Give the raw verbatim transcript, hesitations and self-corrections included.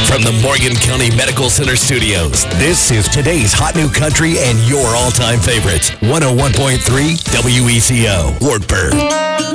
From the Morgan County Medical Center studios, this is today's Hot New Country and your all-time favorites. one oh one point three W E C O, Wartburg.